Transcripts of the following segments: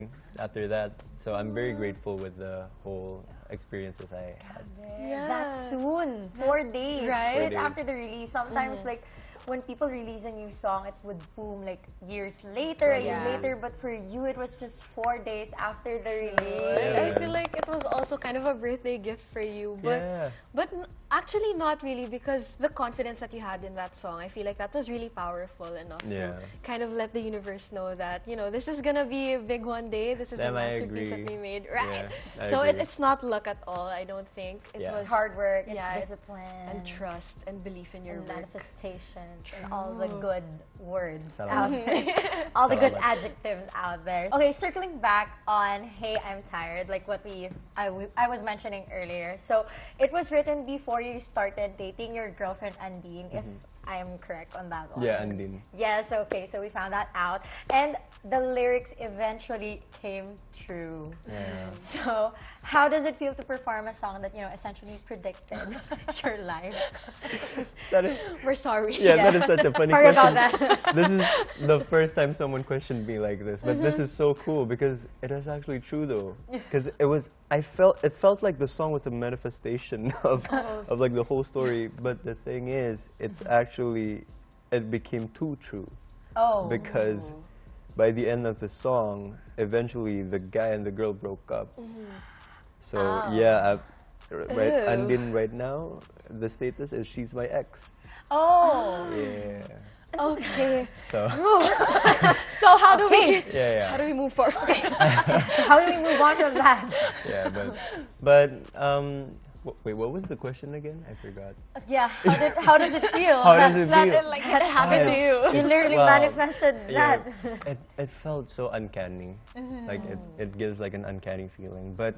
after that. So I'm very grateful with the whole experiences I had. Yeah. That soon, 4 days. Right? 4 days 4 days. after the release. Sometimes like when people release a new song, it would boom like years later, a year Yeah. later. But for you, it was just 4 days after the And release. I feel like it was also kind of a birthday gift for you, but Yeah. actually not really, because the confidence that you had in that song, I feel like that was really powerful enough Yeah. to kind of let the universe know that, you know, this is gonna be big one day. This is a Damn, I masterpiece that agree. we made, right? Yeah, I So agree. it's not luck at all. I don't think it Yeah. was It's hard work, it's Yeah, discipline, and trust and belief in your and work. manifestation, and all the good words Salamat. out there. All the good Salamat. adjectives out there. Okay, circling back on Hey, I'm Tired, like what I was mentioning earlier. So it was written before you started dating your girlfriend Andine, if I'm correct on that one. Yeah, Andine. Yes, okay, so we found that out. And the lyrics eventually came true. Yeah. So, how does it feel to perform a song that, you know, essentially predicted your life? That is, We're sorry. yeah, that is such a funny Sorry question. about that. This is the first time someone questioned me like this, but this is so cool because it is actually true though. Because it felt like the song was a manifestation of like the whole story. But the thing is, it's actually, it became too true. Oh. Because by the end of the song, eventually the guy and the girl broke up. So Oh. yeah, right, Ew. Andin right now, the status is she's my ex. Oh. Yeah. Okay. So So how do we yeah, how do we move forward? So, how do we move on from that? yeah, but wait, what was the question again? I forgot. Yeah, how does it feel? How does it That feel? it, like it happened to you. You literally Wow. manifested Yeah, that. it felt so uncanny. Like it gives like an uncanny feeling. But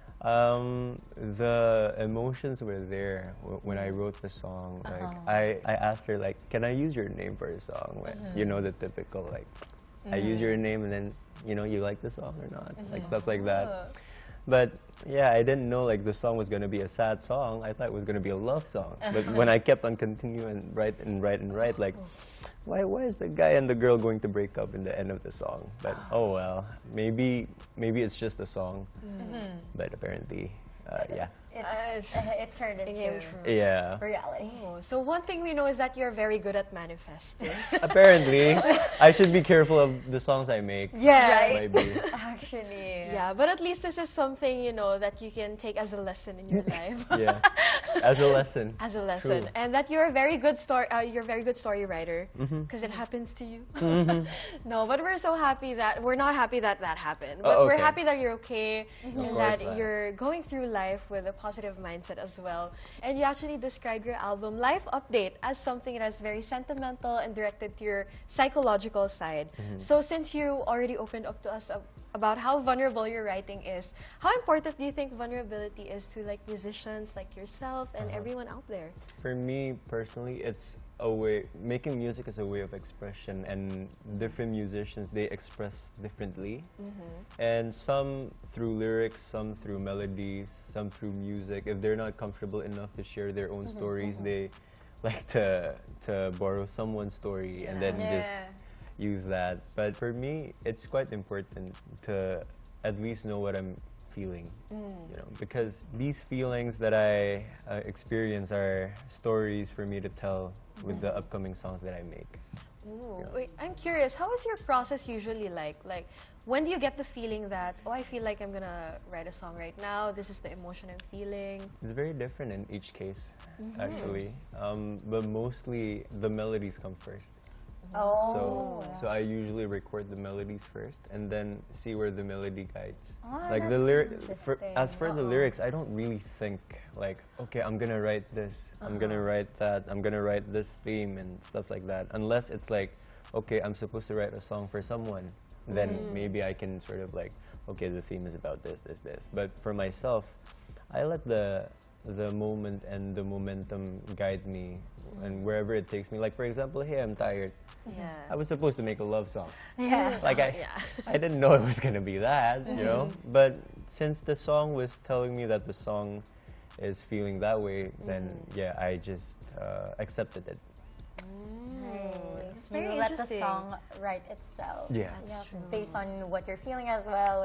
the emotions were there when I wrote the song. Like I asked her like, can I use your name for a song? Like, you know, the typical like, I use your name and then you know you like the song or not, like stuff like that. But yeah, I didn't know like the song was gonna be a sad song. I thought it was gonna be a love song. But when I kept on continuing and write, like, why is the guy and the girl going to break up in the end of the song? But oh well, maybe it's just a song. But apparently, yeah, It turned It into came true. yeah. reality. Oh, so one thing we know is that you're very good at manifesting. Apparently, I should be careful of the songs I make. Yeah, Right. Maybe. actually. Yeah, but at least this is something, you know, that you can take as a lesson in your life. Yeah, as a lesson. As a lesson. True. And that you're a very good you're a very good story writer, because it happens to you. No, but we're so happy that we're not happy that that happened, but we're okay. happy that you're okay and course that not. you're going through life with a positive mindset as well. And you actually described your album Life Update as something that is very sentimental and directed to your psychological side. So since you already opened up to us about how vulnerable your writing is, how important do you think vulnerability is to like musicians like yourself and everyone out there? For me personally, it's a way, making music is a way of expression, and different musicians, they express differently. And some through lyrics, some through melodies, some through music. If they're not comfortable enough to share their own stories, they like to borrow someone's story and then just use that. But for me, it's quite important to at least know what I'm feeling, you know, because these feelings that I experience are stories for me to tell with the upcoming songs that I make. Ooh. Yeah. Wait, I'm curious, how is your process usually like? Like, when do you get the feeling that, oh, I feel like I'm gonna write a song right now, this is the emotion I'm feeling? It's very different in each case, actually. But mostly the melodies come first. Oh. So I usually record the melodies first and then see where the melody guides. Ah, Like the that's lyric, interesting. as for the lyrics, I don't really think like, okay, I'm gonna write this, I'm gonna write that, I'm gonna write this theme and stuff like that. Unless it's like, okay, I'm supposed to write a song for someone, then maybe I can sort of like, okay, the theme is about this. But for myself, I let the moment and the momentum guide me and wherever it takes me. Like for example, Hey, I'm Tired. Yeah. I was supposed to make a love song. Yeah. Like Yeah. I didn't know it was gonna be that, you know. But since the song was telling me that the song is feeling that way, then yeah, I just accepted it. Nice. That's very you let the interesting. song write itself. Yeah. That's true. Based on what you're feeling as well,